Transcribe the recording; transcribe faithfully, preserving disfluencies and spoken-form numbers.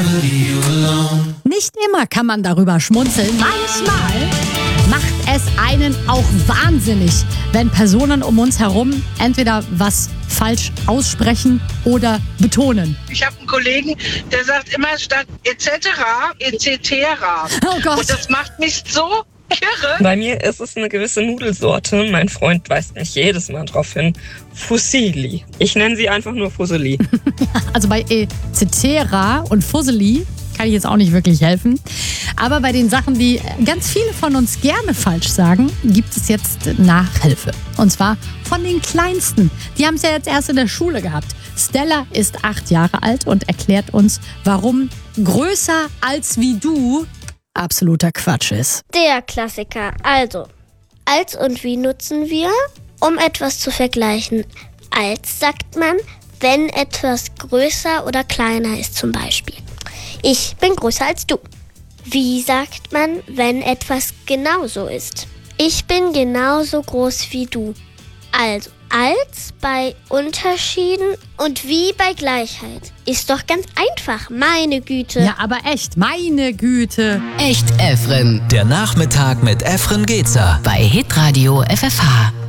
Nicht immer kann man darüber schmunzeln. Manchmal macht es einen auch wahnsinnig, wenn Personen um uns herum entweder was falsch aussprechen oder betonen. Ich habe einen Kollegen, der sagt immer statt et cetera, et cetera. Oh Gott. Und das macht mich so kirre. Bei mir ist es eine gewisse Nudelsorte. Mein Freund weist mich jedes Mal drauf hin. Fusilli. Ich nenne sie einfach nur Fusilli. Also bei et cetera und Fusilli kann ich jetzt auch nicht wirklich helfen. Aber bei den Sachen, die ganz viele von uns gerne falsch sagen, gibt es jetzt Nachhilfe. Und zwar von den Kleinsten. Die haben es ja jetzt erst in der Schule gehabt. Stella ist acht Jahre alt und erklärt uns, warum größer als wie du absoluter Quatsch ist. Der Klassiker. Also, als und wie nutzen wir, um etwas zu vergleichen. Als sagt man, wenn etwas größer oder kleiner ist zum Beispiel. Ich bin größer als du. Wie sagt man, wenn etwas genauso ist? Ich bin genauso groß wie du. Also als bei Unterschieden und wie bei Gleichheit. Ist doch ganz einfach, meine Güte. Ja, aber echt, meine Güte. Echt Efren. Der Nachmittag mit Efren Gezer. Bei Hitradio F F H.